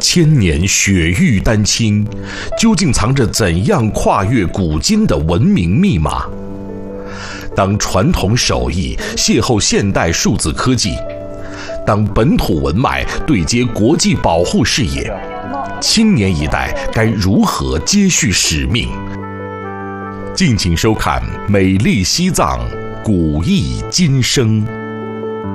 千年雪域丹青，究竟藏着怎样跨越古今的文明密码？当传统手艺邂逅现代数字科技，当本土文脉对接国际保护视野，青年一代该如何接续使命？敬请收看《美丽西藏古意今生》。